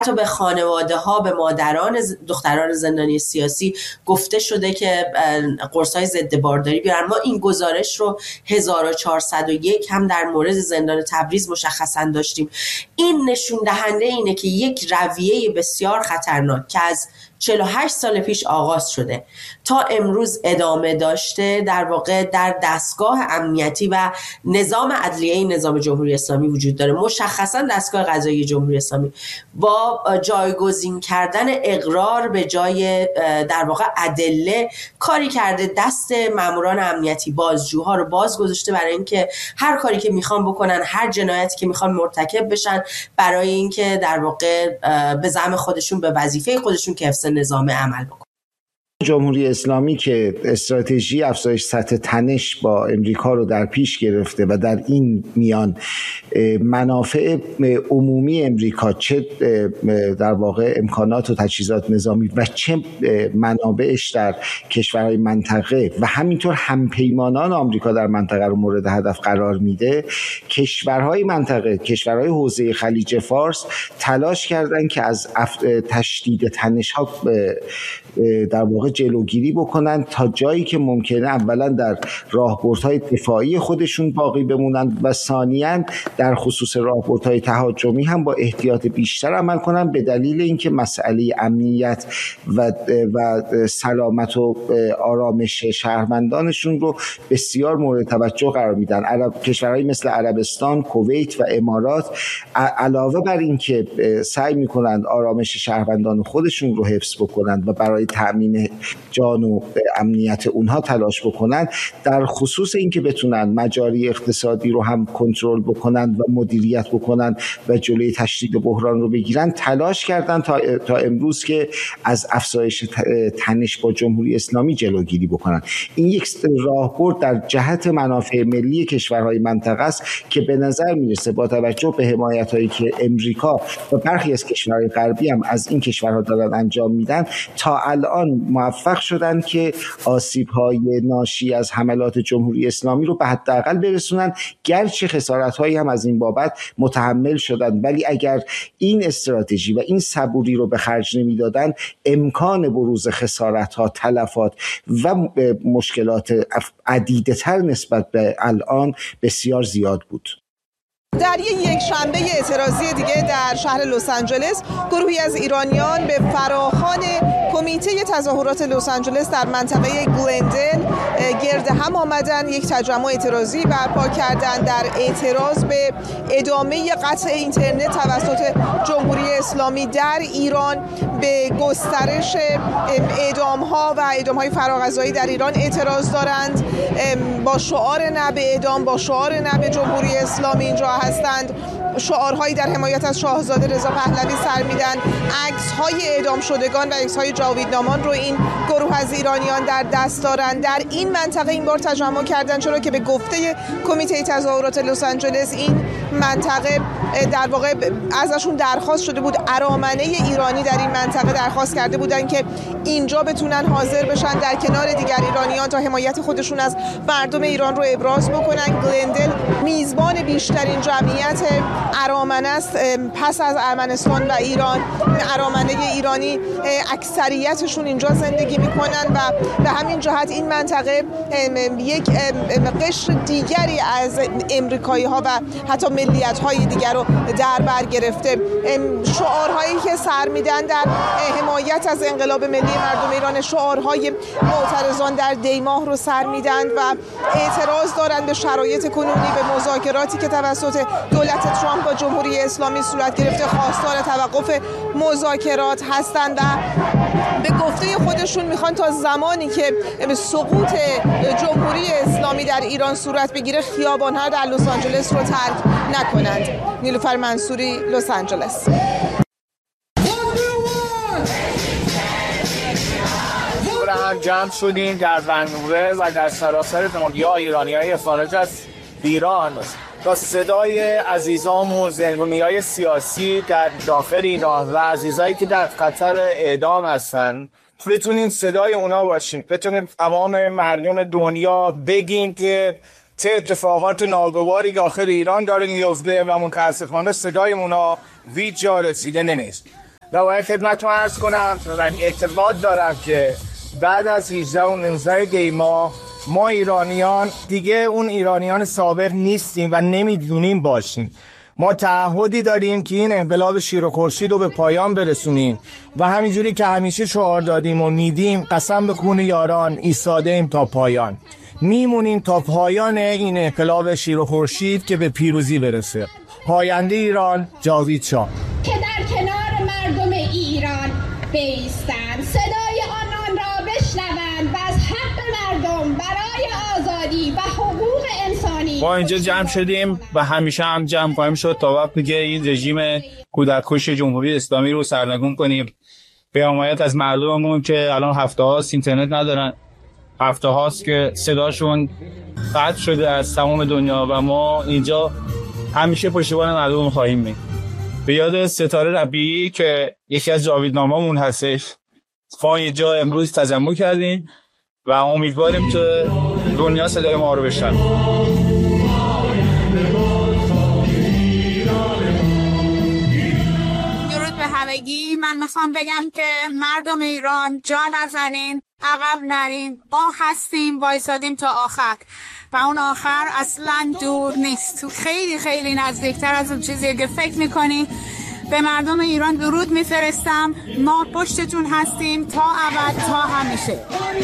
حتی به خانواده ها، به مادران دختران زندانی سیاسی گفته شده که قرص‌های ضد بارداری بیارن. ما این گزارش رو 1401 هم در مورد زندان تبریز مشخصا داشتیم. این نشون دهنده اینه که یک رویه بسیار خطرناک که از 48 سال پیش آغاز شده تا امروز ادامه داشته، در واقع در دستگاه امنیتی و نظام عدلیه نظام جمهوری اسلامی وجود داره، مشخصا دستگاه قضایی جمهوری اسلامی، با جایگزین کردن اقرار به جای در واقع ادله کاری کرده دست ماموران امنیتی، بازجوها رو باز گذاشته برای اینکه هر کاری که میخوان بکنن، هر جنایتی که میخوان مرتکب بشن، برای اینکه در واقع به زعم خودشون، به وظیفه خودشون که حفظ نظام عمل بکنن. جمهوری اسلامی که استراتژی افزایش سطح تنش با امریکا رو در پیش گرفته و در این میان منافع عمومی امریکا، چه در واقع امکانات و تجهیزات نظامی و چه منابعش در کشورهای منطقه و همینطور همپیمانان آمریکا در منطقه رو مورد هدف قرار میده، کشورهای منطقه، کشورهای حوزه خلیج فارس تلاش کردن که از تشدید تنش ها در واقع جلوگیری بکنن تا جایی که ممکنه اولا در راهبردهای دفاعی خودشون باقی بمونن و ثانیاً در خصوص راهبردهای تهاجمی هم با احتیاط بیشتر عمل کنن، به دلیل اینکه مسئله امنیت و سلامت و آرامش شهروندانشون رو بسیار مورد توجه قرار میدن. کشورهای مثل عربستان، کویت و امارات علاوه بر اینکه سعی میکنن آرامش شهروندان خودشون رو حفظ بکنن و برای تأمین جان و امنیت اونها تلاش بکنن، در خصوص اینکه بتونن مجاری اقتصادی رو هم کنترل بکنن و مدیریت بکنن و جلوی تشدید بحران رو بگیرن، تلاش کردن تا امروز که از افزایش تنش با جمهوری اسلامی جلوگیری بکنن. این یک راهبرد در جهت منافع ملی کشورهای منطقه است که به نظر میرسه با توجه به حمایت‌هایی که امریکا و برخی از کشورهای غربی هم از این کشورها دارن انجام میدن، تا الان موفق شدن که آسیب‌های ناشی از حملات جمهوری اسلامی رو به حداقل برسونن، گرچه خسارت‌هایی هم از این بابت متحمل شدن، ولی اگر این استراتژی و این صبوری رو به خرج نمی‌دادن، امکان بروز خسارت‌ها، تلفات و مشکلات عدیدتر نسبت به الان بسیار زیاد بود. در یک شنبه اعتراضی دیگه در شهر لس آنجلس، گروهی از ایرانیان به فراخوان کمیته تظاهرات لس آنجلس در منطقه گلندل گرد هم آمدن، یک تجمع اعتراضی برپا کردند در اعتراض به ادامه قطع اینترنت توسط جمهوری اسلامی در ایران، به گسترش اعدام‌ها و اعدام‌های فراغذایی در ایران اعتراض دارند. با شعار نه به اعدام، با شعار نه به جمهوری اسلامی اینجا هستند. شعارهایی در حمایت از شاهزاده رضا پهلوی سر میدن. عکس‌های اعدام شدگان و عکس‌های جاویدنامان رو این گروه از ایرانیان در دست دارند. در این منطقه این بار تجمع کردن، چرا که به گفته کمیته تظاهرات لس آنجلس این منطقه در واقع ازشون درخواست شده بود، ارامنه ایرانی در این منطقه درخواست کرده بودن که اینجا بتونن حاضر بشن در کنار دیگر ایرانیان تا حمایت خودشون از مردم ایران رو ابراز بکنن. گلندل میزبان بیشترین جمعیت ارامنه است پس از ارمنستان و ایران. ارامنه ایرانی اکثریتشون اینجا زندگی میکنن و به همین جهت این منطقه یک قشر دیگری از امریکایی ها و حتی ملیت های دیگر رو در بر گرفته. شعارهایی که سر میدن در حمایت از انقلاب ملی مردم ایران، شعارهای معترضان در دیماه رو سر میدن و اعتراض دارن به شرایط کنونی، به مذاکراتی که توسط دولت ترامپ با جمهوری اسلامی صورت گرفته، خواستار توقف مذاکرات هستند و به گفته خودشون میخوان تا زمانی که سقوط جمهوری اسلامی در ایران صورت بگیره خیابان‌ها در لس آنجلس رو ترک نکنند. نیلوفر منصوری، لس آنجلس. هم جمع شدیم در ونکوور و در سراسر دنیا ایرانی‌های خارج از ایران تا صدای عزیزان و زندانیای سیاسی در داخل ایران و عزیزایی که در خطر اعدام هستن بتونیم صدای اونا باشیم، بتونیم تمام مردم دنیا بگیم که چه اتفاقات ناگواری داخل ایران داره میفته و متاسفانه صدای اونا هیچ جا رسیده نیست. و باید خدمتتون عرض کنم من اعتقاد دارم که بعد از 18 و 19 دی‌ماه ما ایرانیان دیگه اون ایرانیان سابق نیستیم و نمیدونیم باشیم. ما تعهدی داریم که این انقلاب شیر و خورشید رو به پایان برسونیم و همینجوری که همیشه شعار دادیم و میدیم قسم به خون یاران ایستاده‌ایم تا پایان. میمونیم تا پایان این انقلاب شیر و خورشید که به پیروزی برسه. پاینده ایران، جاوید شاه. که در کنار مردم ایران بایستند، صدای آنان را بشنوند و از حق مردم برای آزادی و حقوق انسانی. ما اینجا جمع شدیم و همیشه هم جمع خواهیم شد تا وقتی که این رژیم کودککش جمهوری اسلامی رو سرنگون کنیم. به حمایت از مردممون که الان هفته هاست اینترنت ندارن، هفته هاست که صداشون قطع شده از تمام دنیا و ما اینجا همیشه پشتیبان مردم خواهیم بود. به یاد ستاره ربیعی که یکی از جاویدنامه‌مون هستش ما اینجا امروز تجمع کردیم و امیدواریم که دنیا صدای ما رو بشنوه. درود به همگی. من میخوام بگم که مردم ایران جا نزنین، عقب نرین، ما هستیم، وایسادیم تا آخر و اون آخر اصلا دور نیست، تو خیلی خیلی نزدیکتر از اون چیزی که فکر میکنی. به مردم ایران درود میفرستم، ما پشتتون هستیم تا ابد تا همیشه.